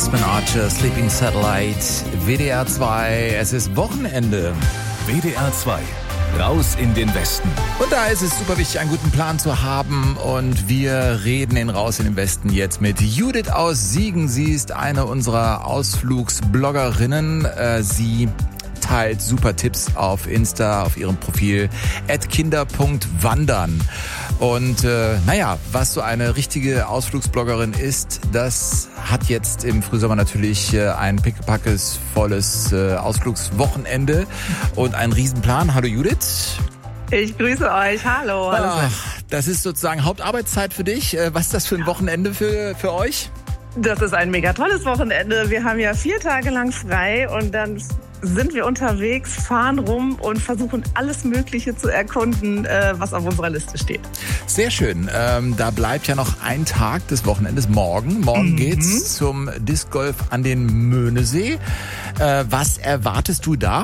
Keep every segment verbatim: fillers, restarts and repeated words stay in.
Aspen Archer, Sleeping Satellite, W D R zwei, es ist Wochenende. W D R zwei, raus in den Westen. Und da ist es super wichtig, einen guten Plan zu haben. Und wir reden in Raus in den Westen jetzt mit Judith aus Siegen. Sie ist eine unserer Ausflugsbloggerinnen. Äh, sie teilt super Tipps auf Insta, auf ihrem Profil at kinder punkt wandern. Und äh, naja, was so eine richtige Ausflugsbloggerin ist, das hat jetzt im Frühsommer natürlich äh, ein pickepackes volles äh, Ausflugswochenende und einen Riesenplan. Hallo Judith. Ich grüße euch. Hallo. Hallo. Ach, das ist sozusagen Hauptarbeitszeit für dich. Was ist das für ein Wochenende für, für euch? Das ist ein mega tolles Wochenende. Wir haben ja vier Tage lang frei und dann sind wir unterwegs, fahren rum und versuchen alles Mögliche zu erkunden, was auf unserer Liste steht. Sehr schön. Ähm, da bleibt ja noch ein Tag des Wochenendes morgen. Morgen mhm. geht's zum Disc Golf an den Möhnesee. Äh, was erwartest du da?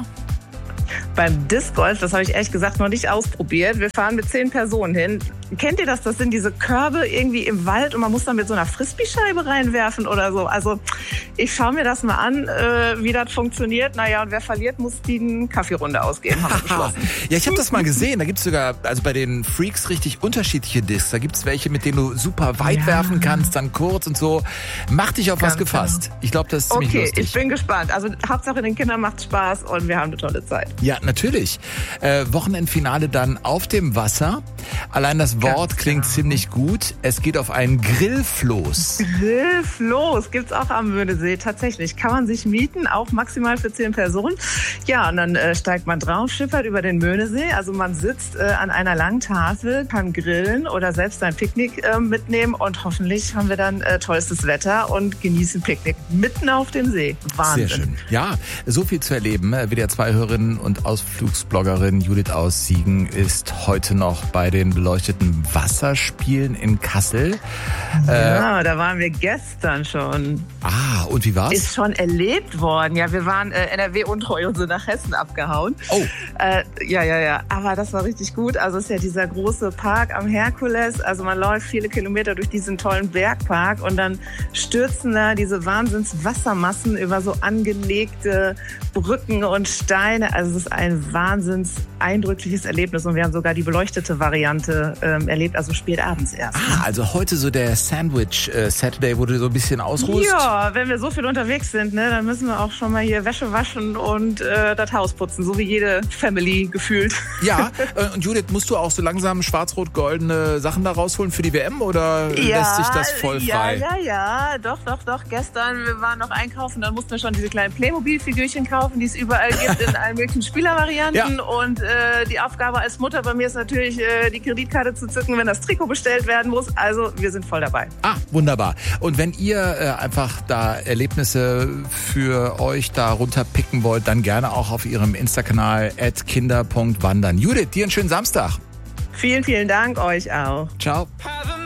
Beim Disc Golf, das habe ich ehrlich gesagt noch nicht ausprobiert. Wir fahren mit zehn Personen hin. Kennt ihr das? Das sind diese Körbe irgendwie im Wald und man muss dann mit so einer Frisbee-Scheibe reinwerfen oder so. Also ich schaue mir das mal an, äh, wie das funktioniert. Naja, und wer verliert, muss die eine Kaffeerunde ausgeben. Haben wir beschlossen. Ja, ich habe das mal gesehen. Da gibt es sogar, also bei den Freaks richtig unterschiedliche Discs. Da gibt es welche, mit denen du super weit ja. werfen kannst, dann kurz und so. Mach dich auf Ganz was gefasst. Genau. Ich glaube, das ist ziemlich okay, lustig. Okay, ich bin gespannt. Also Hauptsache den Kindern macht Spaß und wir haben eine tolle Zeit. Ja, natürlich. Äh, Wochenendfinale dann auf dem Wasser. Allein das Wort Ganz klingt genau. ziemlich gut. Es geht auf einen Grillfloß. Grillfloß gibt's auch am Möhnesee. Tatsächlich. Kann man sich mieten, auch maximal für zehn Personen. Ja, und dann äh, steigt man drauf, schippert über den Möhnesee. Also man sitzt äh, an einer langen Tafel, kann grillen oder selbst ein Picknick äh, mitnehmen. Und hoffentlich haben wir dann äh, tollstes Wetter und genießen Picknick mitten auf dem See. Wahnsinn. Sehr schön. Ja, so viel zu erleben. W D R zwei-Hörerin und Ausflugsbloggerin Judith aus Siegen ist heute noch bei den beleuchteten Wasserspielen in Kassel. Ja, äh, da waren wir gestern schon. Ah, und wie war's? Ist schon erlebt worden. Ja, wir waren äh, N R W untreu und sind nach Hessen abgehauen. Oh. Äh, ja, ja, ja. Aber das war richtig gut. Also es ist ja dieser große Park am Herkules. Also man läuft viele Kilometer durch diesen tollen Bergpark und dann stürzen da diese Wahnsinns-Wassermassen über so angelegte Brücken und Steine. Also es ist ein wahnsinns eindrückliches Erlebnis und wir haben sogar die beleuchtete Variante ähm, erlebt, also spät abends erst. Ah, also heute so der Sandwich äh, Saturday, wo du so ein bisschen ausruhst? Ja, wenn wir so viel unterwegs sind, ne, dann müssen wir auch schon mal hier Wäsche waschen und äh, das Haus putzen, so wie jede Family gefühlt. Ja, äh, und Judith, musst du auch so langsam schwarz-rot-goldene Sachen da rausholen für die W M oder ja, lässt sich das voll frei? Ja, ja, ja, doch, doch, doch. Gestern, wir waren noch einkaufen, dann mussten wir schon diese kleinen Playmobil-Figürchen kaufen, die es überall gibt in allen möglichen Spielervarianten. Ja. Und äh, die Aufgabe als Mutter bei mir ist natürlich, äh, die Kreditkarte zu zücken, wenn das Trikot bestellt werden muss. Also wir sind voll dabei. Ah, wunderbar. Und wenn ihr äh, einfach da Erlebnisse für euch da runterpicken wollt, dann gerne auch auf ihrem Insta-Kanal at kinder punkt wandern. Judith, dir einen schönen Samstag. Vielen, vielen Dank euch auch. Ciao.